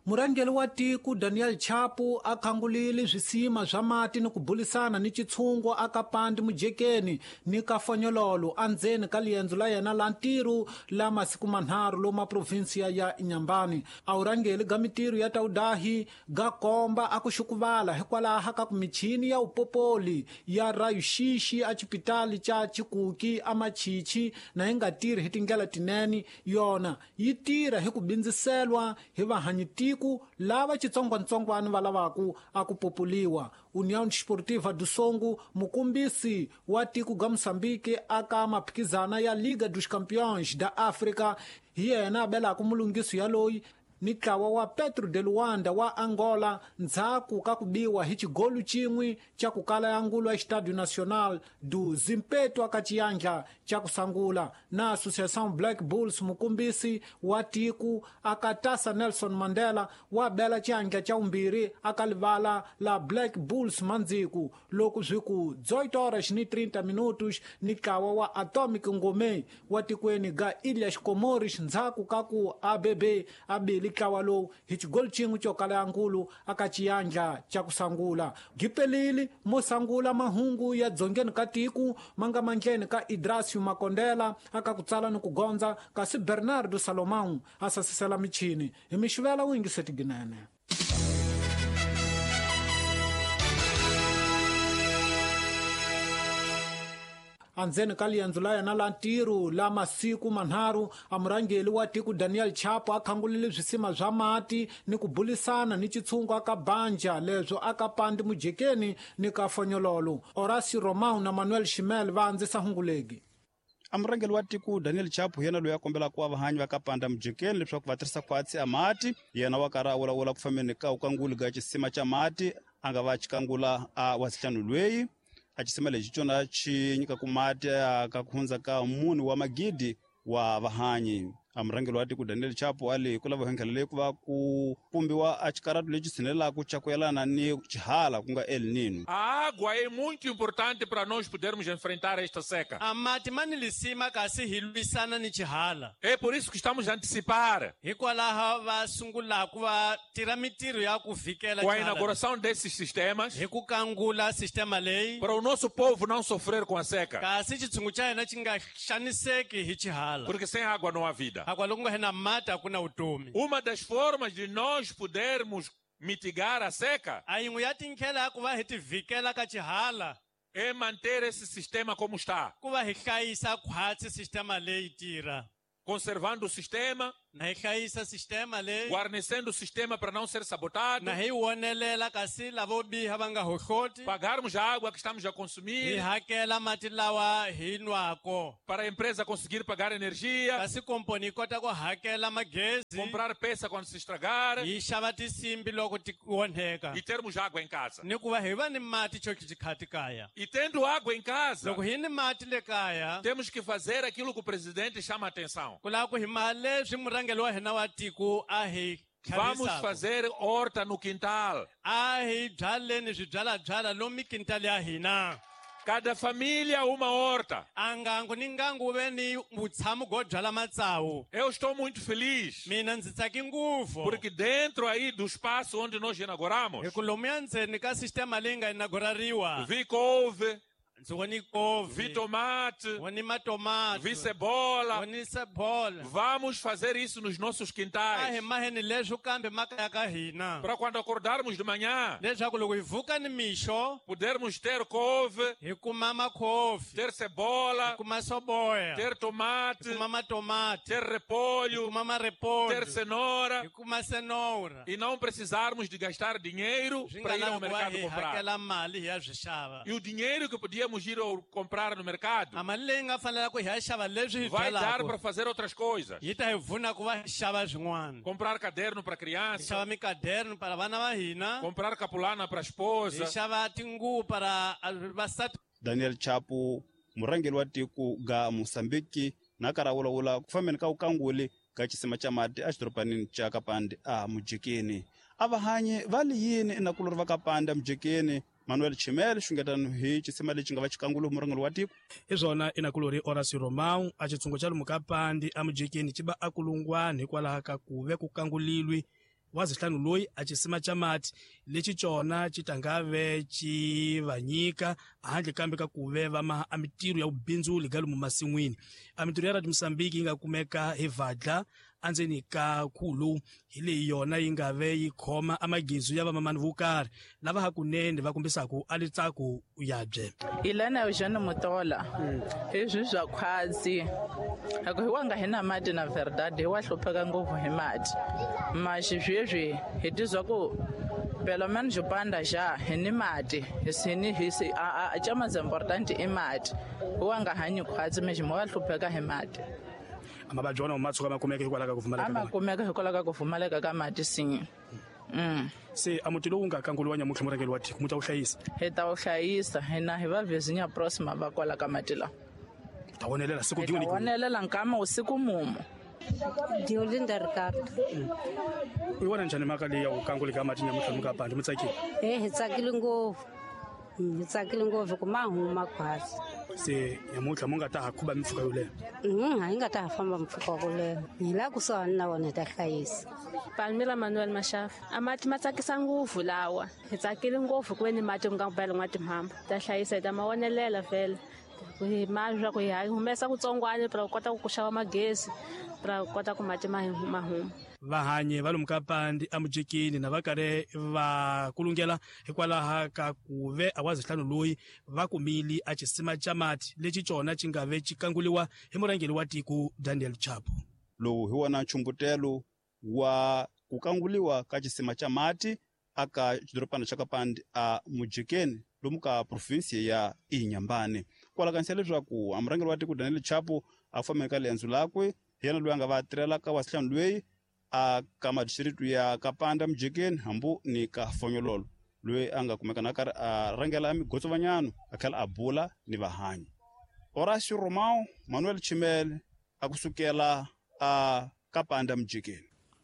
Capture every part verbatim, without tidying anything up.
murangeli wa tiko Daniel Chapo akhangulile zwisima zwa mati ni ku bulisana ni chitshungo aka pandi mujekeni ni ka fanyololo andzeni ka liendzo la yena la ntiru la masiku manharu lo maprovinsia ya Inhambane. Aurangeli ga mitiru ya taudahi ga komba akuxukuvala hikwalaha ka ku michini ya upopoli ya rayuxishi a chipitali cha Chikuki a Machichi na yi nga tirhi hi tindlela tinene, yona yi tirha hi ku bindziselwa hi vahanyitiku lava chitsongwatsongwana va lavaku a ku populiwa. União Desportiva do Songo, mukumbisi wa tiko ga Moçambique aka maphikizana ya Liga dos Campeões da África, hi yena a belaku mulungiso yaloyi ni ntlawa wa Petro de Luanda wa Angola ndzhaku ka ku biwa hi chigolu chimwe cha ku kala ya ngulo ya Estádio Nacional do Zimpeto aka chiyandla cha kusangula na Associação Black Bulls. Mukumbisi wa tiku aka Tasa Nelson Mandela wa bela chiyandla cha umbiri aka livala la Black Bulls mandziku loku zwiku dezoito horas ni trinta minutos ni ntlawa wa Atomic Ngome wa tikweni ga Ilhas Comores ndzhaku ka ku A B B abili tlawalo hi chigolu chin'we cho kala ya nkulu aka chiyandla cha kusangula. Gipelili mo sangula mahungu ya dzongeni ka tiku manga mandleni ka Idrasio Makondela aka kutsala ni kugonza kasi Bernardo Salomão asasisela michini hi mixivela wingiseti ginene. Andzeni ka liendzo la yena la ntiru la masiku manharu amurangeli wa tiko Daniel Chapo akhangulile zwisima zwa mati ni ku bulisana ni chitshungo aka banja lebyo aka pandi mujekeni ni ka fanyololo. Horacio Romão na Manuel Chimel va andzisa hungulegi. Amurangeli wa tiko Daniel Chapo yena loyi a kombela ku vahanyi va ka panda mujekeni leswaku va tirhisa khwatsi a mati, yena wa karhi a vulavula ku fambeni ka ukanguli ga xisima cha mati a nga va chikangula a wasihlanu lweyi a xisima lexi xona xi nyikaku mati ka khundza ka muni wa magidi wa vahanyi. Amurangeli wa tiko Daniel Chapo ali ku lava henkhela leyi ku va ku pumbiwa a chikaratu lexi tshinelelaku cha ku yelana ni chihala ku nga El Nino. A água é muito importante para nós podermos enfrentar esta seca. A mati mani lisima kasi hi lwisana ni chihala. É por isso que estamos a antecipar. Hikwalaho va sungulaku va tira mitiro ya ku vikela com a inauguração desses sistemas, hi ku kangula sistema leyi para o nosso povo não sofrer com a seca. Kasi chitshungu cha hina chi nga xaniseki hi chihala. Porque sem água não há vida. Uma das formas de nós podermos mitigar a seca é manter esse sistema como está, conservando o sistema, guarnecendo o sistema para não ser sabotado, pagarmos a água que estamos a consumir, para a empresa conseguir pagar energia, comprar peça quando se estragar e termos água em casa. E tendo água em casa, temos que fazer aquilo que o presidente chama a atenção. Vamos fazer horta no quintal. Cada família uma horta. Eu estou muito feliz porque dentro aí do espaço onde nós inauguramos, vi couve, vi tomate, vi cebola. Vamos fazer isso nos nossos quintais. Para quando acordarmos de manhã, podermos ter couve, ter cebola, ter tomate, ter repolho, ter cenoura, e não precisarmos de gastar dinheiro para ir ao mercado comprar. E o dinheiro que podíamos ir a comprar no mercado vai dar para fazer outras coisas. Comprar caderno para criança, comprar capulana para a esposa. Daniel Chapo, murangeli wa tiko ga Moçambique, na karawulawula ku fambeni ka ukanguli ka xisima cha mati a xidoropanini cha Kapande a mujekeni. A vahanyi va li yini na kulori va Kapande a mujekeni? Manuel Chimel xungetano hi xisima lexi nga va xikangulu murangeli wa tiko. Izona inakulori Horacio Romão a xitshungo xa lomu Kapande a mujekeni xi va akulungwana hikwalaho ka ku ve ku kangulilwi wazihlanu loyi a cisima ca mati lexi cona ci tangave ci va nyika handle kambe ka ku ve va maha a mintirho ya vubindzuli ga lomu masin'wini. A mintirho ya Radio Mosambiki yi nga kumeka hi Vadla andzeni ka khulu hi leyi yona yi nga ve yi khoma a magezi ya vamamani vo karhi lava hakunene va kombisaka a letsako yabye. Ilana Eugene Mutola hi swi swa khwatsi ako hi wanga hina mati na verdade hi wa hlupheka ngopfu hi mati maxi sweswi hi tizwa ku Beloman Jupanda ja hi ni mati hi sini hi a a chama importante i mati hi wanga hanyi khwatsi mexi mo wa hlupheka hi mati. Amabajwa wona umatsuka makumeka hikwalaho ka kufumaleka ama kumeka hikwalaho ka kufumaleka ka mati sinye. Mm. Se amuti lowu nga kanguliwa nyamutlha murangeli wa tiko mu ta wu hlayisa. Hi ta wu hlayisa hina hi va Virginia Prosma va kwala ka mati lawa. Ta wonelela siku diwe ni ku wonelela nkama usiku mumo. Diolinda Ricardo. U vona njhani mhaka leyi ya ukanguli ka mati nyamutlha muka pandi mu tsakile? Eh hi tsakile ngopfu. Hi tsakile ngopfu ku mahuma khwatsi. Se nyamutlha mu nga ta ha khuba mimpfhuka yo leha. Mhm, hi nga ta ha famba mpfhuka wo leha. Hi la kusuhani na wona ta hlayisa. Palmira Manuel Mashafu. Amati ma tsakisa ngopfu lawa. Hi tsakile ngopfu ku ve ni mati ku nga bela n'wa timhamba. Ta hlayisa ta ma wonelela vhele. Hi mazwa ku hi humesa kutsongwana para ku kota ku xava magezi para ku kota ku mati ma mahuma. Vahanyi va lomu ka pandi a Mujekeni na va karhi va kulungela hikwalaho ka ku ve a wazihlanu loyi va kumili a cisima ca mati lexi cona ci nga ve ci kanguliwa hi murangeli wa tiko Daniel Chapo. Lowu hi wona nchumbutelo wa ku kanguliwa ka cisima ca mati aka xidoropana xa kapandi a Mujekeni lomu ka provinsi ya Inyambane. Kwala kanisa leswaku a murangeli wa tiko Daniel Chapo a fambeka lenzo lakwe yena loyi a nga va tirhela ka wazihlanu loyi a ka madistritu ya Kapanda Mujekeni hambu ni ka Fonyololo loyi a nga kumeka na karhi a rangela migotsovanyano a tlhela a bula ni vahanyi. Horacio Romão, Manuel Chimele a kusukela a Kapanda Mujekeni.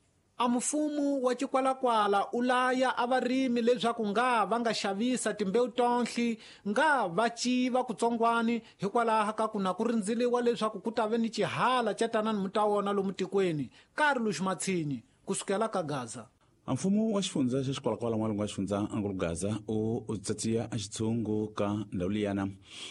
A mfumo wa Chikwalakwala u laya a varimi leswaku nga va nga xavisa timbewu tonhli nga va civa kutsongwani hikwalaho ka ku na ku rindziliwa leswaku ku ta ve ni cihala ca tanani mu ta wona lomu tikweni. Carlos Matshini kusukela ka Gaza. Mfumo wa xifundza xa Xikwalakwala n'walungu wa xifundza Angolo Gaza u tsatsiya a xitshungu ka ndhawu liyana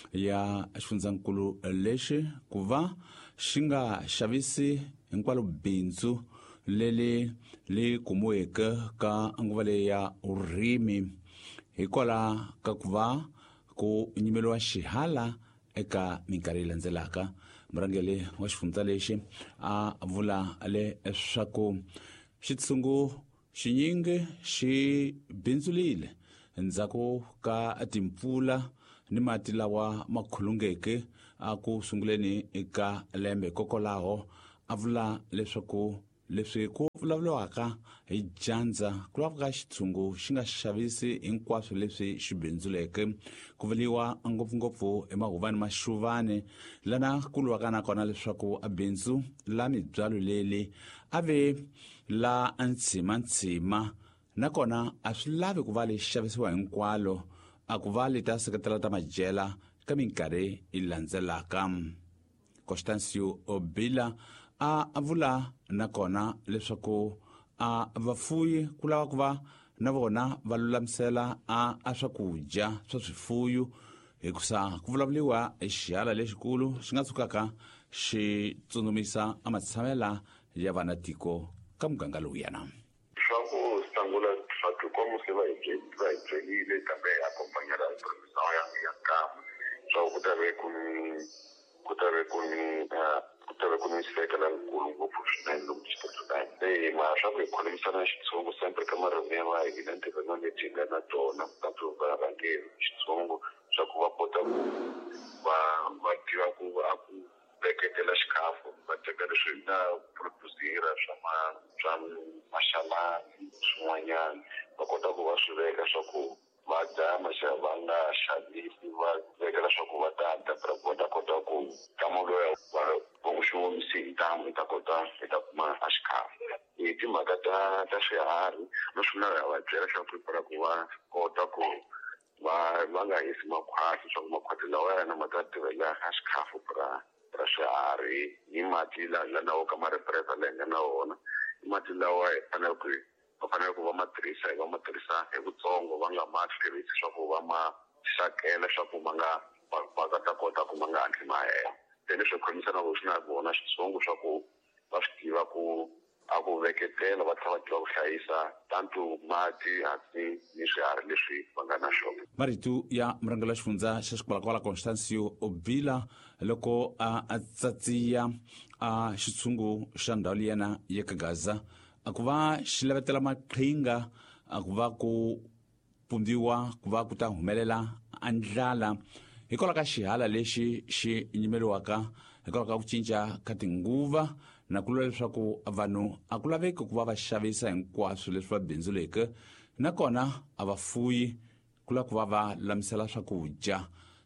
ya xifundzankulu lexi ku va xi nga xavisi hinkwalo bindzu leli li kumiweke ka nguva leyi ya urimi hikwalaho ka ku va ku nyimeliwa xihala eka minkarhi leyi landzelaka. Murangeli wa xifundza lexi a vula leswaku xitshungu xinyingi xi bindzulile endzhaku ka timpfula ni mati lawa ma khulungeke a ku sunguleni eka lembe. Kokwalaho a vula leswaku leswi ku vulavuriwaka hi dyandza ku lavaka xitshungu xi nga xavisi hinkwaswo leswi xi bindzuleke. Ku vuliwa ngopfungopfu emahuvani ma xuvani lana ku luwaka na kona leswaku a bindzu la mibyalo leli a ve la ntshimantsima nakona a swi lavi ku va lexi xavisiwa hinkwalo a ku va leta seketela ta madyela ka minkarhi yi landzelaka. Constancio Obila a vula nakona leswaku a vafuyi ku lava ku va na vona va lulamisela a a swakudya swa swifuyu hikusa ku vulavuliwa hi xihala lexikulu xi nga tshukaka xi tsundzumisa a matshamela ya vanatiko ka muganga lowuyana. Swa ku sangula swa ku komu se va hi va hi byelile kambe akompanyela hi profesa ya ya kama swa ku ta ve ku ku ta ve ku ku ta ve ku ni sekela nkulu ngopfu swinene lomu xitotsukayo. Se ma swa ku hi kholomisana na xitshungu sempre ka marimi ya va hi na ntirhano leti nga na tona ka varhangeri xitshungu swa ku va kota ku va va tiva ku a ku veketela xikhafu va teka leswi na produsira swa ma swa maxalani swin'wanyana va kota ku va swi veka swa ku va dya maxava va nga xavisi va vekela swa ku va ta dya para ku va ta kota ku nkama loya va ku xongomisi hi ntamu ta kota hi ta kuma a xikhafu. Hi timhaka ta ta swiharhi no swina va byela swa ku para ku va kota ku va va nga hisi makhwati swa ku makhwati lawa yana ma ta tirhela a xikhafu para ra swiharhi hi mati la la nawo ka mareferensa leyi nga na wona hi mati lawa hi fanele ku va fanele ku va ma tirhisa hi va ma tirhisa hi vutsongo va nga ma tirhisi swa ku va ma xakela swa ku ma nga va ta kota ku ma nga hatli ma hela. Se leswi khomisa na vo swi na vona xitsongo swa ku va swi tiva ku a ku veketela va tlhela va tiva ku hlayisa tanto mati hansi ni swiharhi leswi va nga na xona. Marito ya murhangeri wa xifundza xa Xikwalakwala Constancio Obila loko a tsatsiya a xitshungu xa ndhawu liyana ya ka Gaza a ku va xi lavetela maqhinga a ku va ku pundiwa ku va ku ta humelela a ndlala hikwalaho ka xihala lexi xi nyimeriwaka hikwalaho ka ku cinca ka tinguva na ku lwa leswaku vanhu a ku laveki ku va va xavisa hinkwaswo leswi va bindzuleke nakona a vafuyi ku lava ku va va lamisela swakudya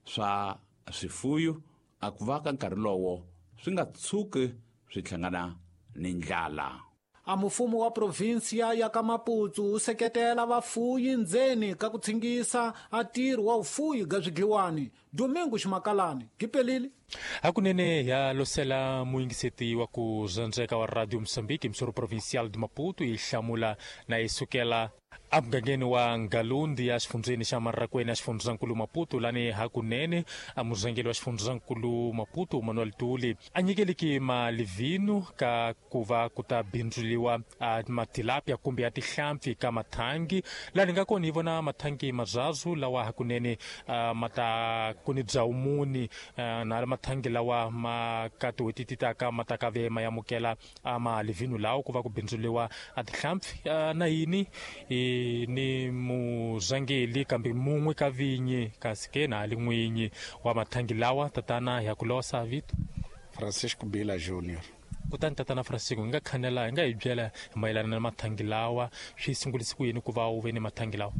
swa swifuyo a ku va ka nkarhi lowo swi nga tshuki swi hlangana ni ndlala. A mufumo wa provinsia ya ka Maputo wu seketela vafuyi ndzeni ka ku tshingisa a ntirho wa vufuyi bya swidliwani. Domingo Ximakalani gipelile hakunene ya losela muingiseti wa ku zandzeka wa Radio Moçambique msoro provincial de Maputo yi hlamula na isukela amugangeni wa Ngalundi ya xifundzeni xa Marrakweni ya xifundzakulu Maputo lani hakunene a muzangeli wa xifundzakulu Maputo Manuel Tuli a nyikeliki malivinu ka ku va ku ta bindzuliwa a matilapia kumbe ya tihlampfi ka mathangi lani nga kona hi vona mathangi mazazu lawa hakunene uh, mata kuni bzaumuni uh, na mathangi lawa makatiwe tititaka matakave mayamukela a malivinu lawo ku va ku bindzuliwa a tihlampfi uh, na yini e, ni muzangeli kambe mun'we ka vinyi kasi ke na ali n'winyi wa mathangi lawa tatana ya ku losa vito Francisco Bila Junior. Kutani tatana Francisco nga khanela nga hi byela mayelana na mathangi lawa swi sungulise ku yini ku va u ve ni mathangi lawa?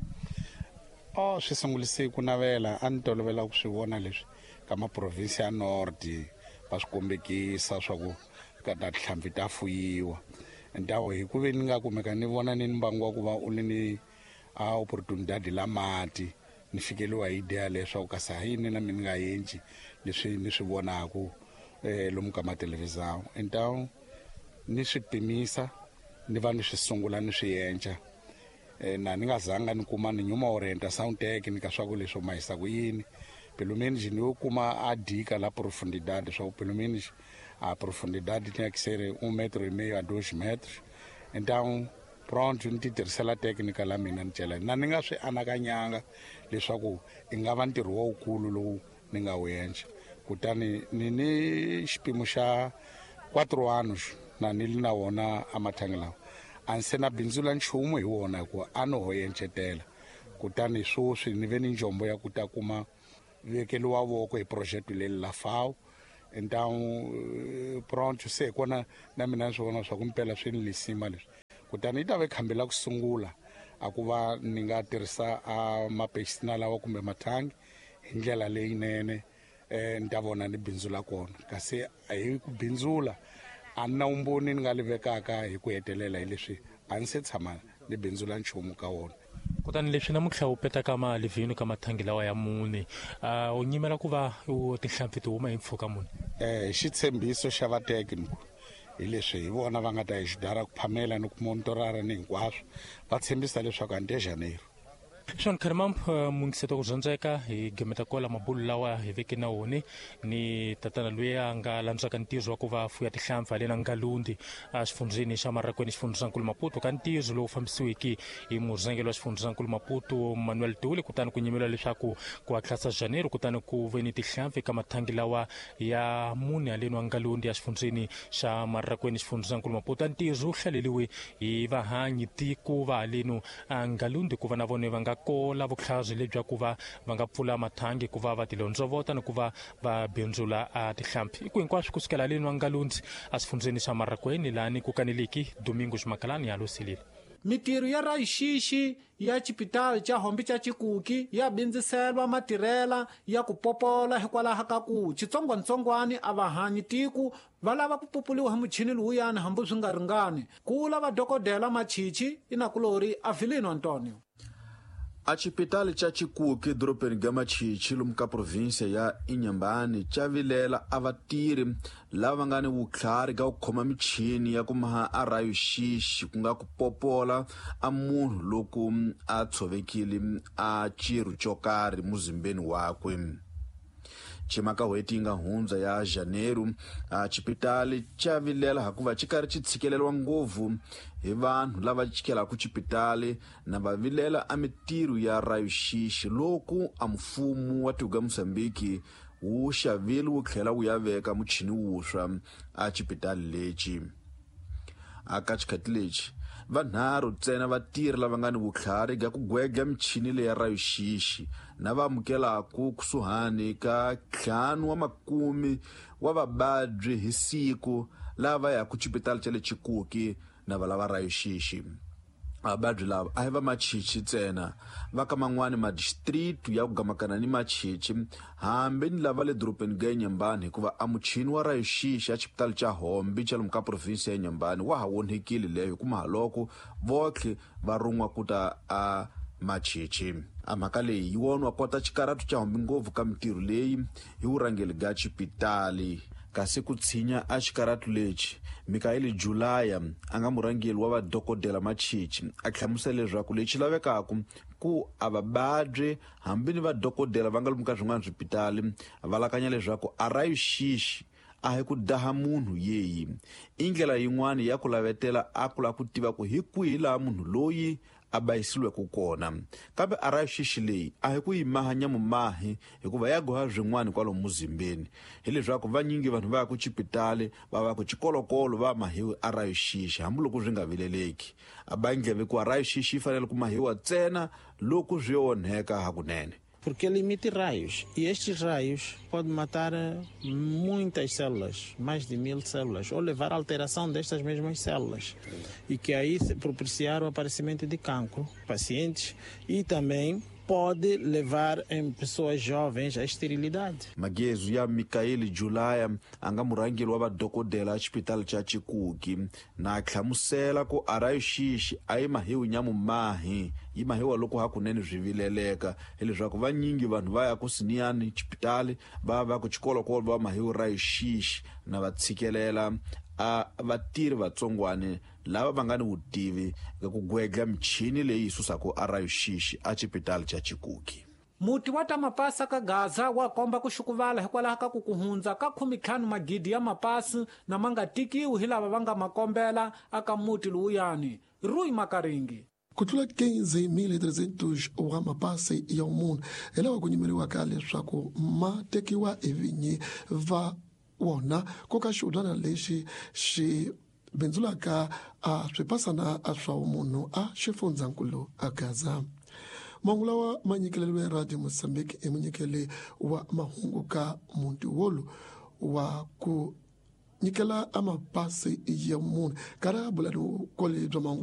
Oh swi sungulise ku navela a ni tolovela ku swi vona leswi ka maprovinsi ya Nord va swi kombekisa swa ku ka ta tihlampfi ta fuyiwa ndawo hi ku ve ni nga kumeka ni vona ni mbangu ku va u ni a opportunity la mati ni fikeliwa idea leswaku ka sa yini na mina nga yenji leswi ni swi vonaku eh lomu ka matelevizawo então ni swi pimisa ni va ni swi sungula ni swi yenja eh na ni nga zanga ni kuma ni nyuma orienta sound technique swa ku leswo mahisa ku yini pelo menos ni u kuma a dika la profundidade swa pelo menos a profundidade tinha que ser um metro e meio a dois metros então pronto ni tirhisela técnica la mina ni cela na ni nga swi anakanyanga leswaku ingava ntirho wukulu lowu ni nga wu yenja kutani ni ni xipimo xa quatro anos na ni na wona amathangi lawa ansena bindzula nchumu hi wona ku ano ho yenchetela kutani swo swi ni ve ni njombo ya ku ta kuma vekeliwa voko hi project leyi la F A O então pronto se kona na mina swona swa ku mpela swi ni lisima leswi kutani ita ve khambela ku sungula a ku va ni nga tirhisa a mapexina lawa kumbe mathangi hi ndlela leyinene eh ni ta vona ni bindzula kona kasi hi ku bindzula a na umboni ni nga livekaka hi ku hetelela hi leswi a ni se tshama ni bindzula nchumu ka wona kutani leswi na mutlha wu petaka malivhinu ka mathangi lawa ya muni uh, u nyimela ku va tihlampfi ti huma hi mpfhuka muni eh xitshembiso xa vatekniko hi leswi hi vona va nga ta hi xidara ku phamela ni ku monitorara ni hinkwaswo va tshembisa leswaku a nte janeiro Sean Karimam mungiseto ku zandzeka hi gemeta kola mabulu lawa hi veke na woni ni tatana luye a nga landzaka ntirho wa ku va fuya tihlampfi halena Ngalundi a xifundzeni xa Marrakweni xifundzakulu Maputo ka ntirho lowu fambisiwiki hi muzangeli wa xifundzakulu Maputo Manuel Tuli kutani ku nyimela leswaku ku hatlasa Janeiro kutani ku ve ni tihlampfi ka mathangi lawa ya muni haleni wa Ngalundi ya xifundzeni xa Marrakweni xifundzakulu Maputo ntirho wu hlaleliwe hi vahanyi tiko va haleni a Ngalundi ku va na vone va nga kola vuhlazi lebya ku va va nga pfula mathangi ku va va tilondzovota ni ku va va bindzula a tihlampfi i ku hinkwaswo ku sukela haleni wa Ngalundi a xifundzeni xa Marrakweni lani ku kaneliki Domingo Ximakalani ya losilile mitirho ya raixixi ya xipitali xa hombi xa Chikuki ya bindziselwa matirhela ya ku popola hikwalaho ka ku xitsongwatsongwani a vahanyi tiku va lava ku pupuliwa hi muchini lowuyani hambi swi nga ringani ku lava dokodela machichi ina kulori Avelino Antonio A chipitali cha Chikuki dropeni Gamachichi lomu ka provinsia ya Inhambane cha vilela a vatiri lava nga ni vutlhari ka ku khoma michini ya ku maha a rayo xixi ku nga ku popola a munhu loku a tshovekile a ciro xo karhi muzimbeni wakwe. Chimaka hweti nga hundza ya Janeiro a chipitali cha vilela hakuva chikari chi tshikelelwa ngopfu hi vanhu lava chikela ku chipitali na va vilela a mitiru ya rayo xixi loku a mfumo wa Tuga Mosambiki wu xavile wu tlhela wu ya veka muchini wuswa a chipitali lexi. Aka chikhati lexi vanharhu ntsena vatirhi lava nga ni vutlhari bya ku gwegla michini leya rayo xixi na va amukelaku kusuhani ka ntlhanu wa makumi wa vabadyi hi siku lava ya ku chipitali cha le Chikuki na valava rayo xixi. Vabadyi lava a hi va machichi ntsena va ka man'wani madistritu ya ku gamakana ni machichi hambi ni lava le doropeni ga Inhambane hikuva a muchini wa rayo xixi a chipitali cha Hombi cha lomu ka provinsia ya Inhambane wa ha onhekile leyo hikuma haloko votlhe va run'wa kuta a machichi. A mhaka leyi yi wonwa kota chikaratu cha Hombi ngopfu ka mitirho leyi hi vurhangeli ga chipitali. Kasi ku tshinya a xikaratu lexi Mikaeli Julaya a nga murhangeli wa vadokodela machichi a hlamusela leswaku lexi lavekaku ku a vabadyi hambi ni vadokodela va nga lomu ka swin'wana swipitali va lakanya leswaku a rayo xixi a hi ku daha munhu yeyi i ndlela yin'wana ya ku lavetela a ku la ku tiva ku hi kwihi laha munhu loyi a bayisilweke kona kambe a rayo xixi leyi a hi ku yi maha nyamumahi hikuva ya goha zwin'wana kwalomu muzimbeni hi leswaku vanyingi vanhu va ya ku chipitali va va ku chikolokolo va mahiwi a rayo xixi hambi loko swi nga vileleki a ba ndleve ku a rayo xixi yi fanele ku mahiwa ntsena loko swi onheka hakunene. Porque ele emite raios e estes raios podem matar muitas células, mais de mil células, ou levar à alteração destas mesmas células e que aí propiciar o aparecimento de cancro pacientes e também pode levar em pessoas jovens à esterilidade. Magezu ya Mikaeli Julaya anga murhangeli wa vadokodela a chipitali cha Chikuki na hlamusela ku a rayo xixi a yi mahiwi nyamumahi yi mahiwa loko hakunene swi vileleka hi leswaku vanyingi vanhu va ya ku siniyani chipitali va va ku chikolokolo va mahiwi rayo xixi na va tshikelela a vatirhi vatsongwane lava va nga ni vutivi ka ku gwegla michini leyi susako a rayo xixi a chipitali cha Chikuki. Muti wa ta mapasi ka Gaza wa komba ku xukuvala hikwalaho ka ku kuhundza ka khumitlhanu magidi ya mapasi na ma nga tikiwi hi lava va nga makombela aka muti lowuyani. Rui Makaringi. Ku tlula quinze mil e trezentos wa mapasi ya munhu hi lawa ku nyimeriwaka leswaku ma tekiwa hi vinyi va wona ko ka xudana lexi xi bindzulaka a swipasana a swa munhu a xifundzankulu a Gaza. Mahungu lawa ma nyikeleriwe Radio Mozambique i munyikeli wa mahungu ka muti wolu wa ku nyikela a mapasi ya munhu kara bulani kole bya mahungu